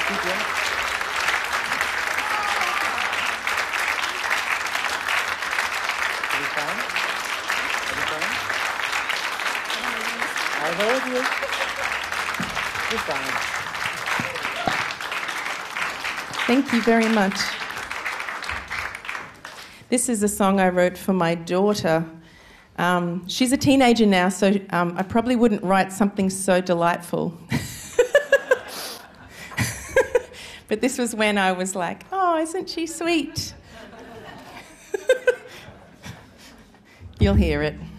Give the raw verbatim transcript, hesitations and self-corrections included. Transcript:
I heard you. Good time. Thank you very much. This is a song I wrote for my daughter. Um, she's a teenager now, so um, I probably wouldn't write something so delightful. But this was when I was like, oh, isn't she sweet? You'll hear it.